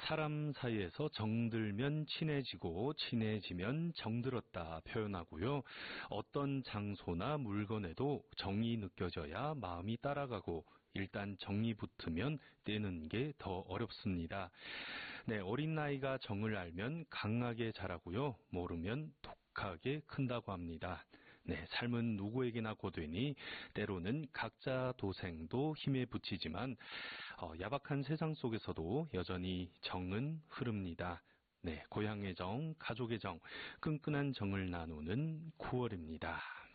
사람 사이에서 정들면 친해지고 친해지면 정들었다 표현하고요. 어떤 장소나 물건에도 정이 느껴져야 마음이 따라가고 일단 정이 붙으면 떼는 게 더 어렵습니다. 네, 어린 나이가 정을 알면 강하게 자라고요. 모르면 독하게 큰다고 합니다. 네, 삶은 누구에게나 고되니 때로는 각자 도생도 힘에 부치지만 야박한 세상 속에서도 여전히 정은 흐릅니다. 네, 고향의 정, 가족의 정, 끈끈한 정을 나누는 9월입니다.